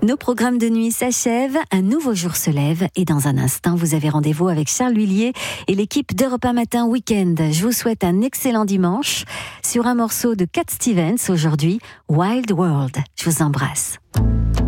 Nos programmes de nuit s'achèvent, un nouveau jour se lève et dans un instant, vous avez rendez-vous avec Charles Huillier et l'équipe d'Europe 1 Matin Week-end. Je vous souhaite un excellent dimanche sur un morceau de Cat Stevens aujourd'hui, Wild World. Je vous embrasse.